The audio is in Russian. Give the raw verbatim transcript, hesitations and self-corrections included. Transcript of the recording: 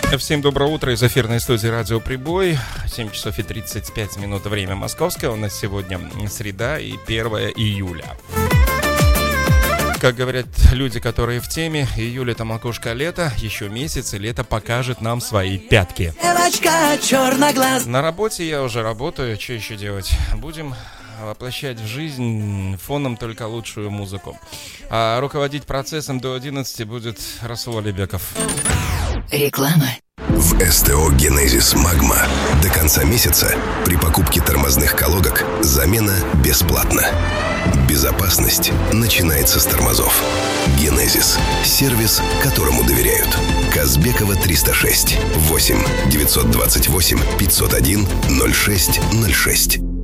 Всем доброе утро из эфирной студии «Радио Прибой». семь часов и тридцать пять минут, время московское. У нас сегодня среда и первое июля. Как говорят люди, которые в теме, июль — это макушка лета, еще месяц, и лето покажет нам свои пятки. На работе я уже работаю, что еще делать? Будем воплощать в жизнь фоном только лучшую музыку. А руководить процессом до одиннадцати будет Расул Алибеков. Реклама. В СТО «Генезис Магма» до конца месяца при покупке тормозных колодок замена бесплатна. Безопасность начинается с тормозов. «Генезис» – сервис, которому доверяют. Казбекова триста шесть, восемь девятьсот двадцать восемь пятьсот один ноль шесть ноль шесть.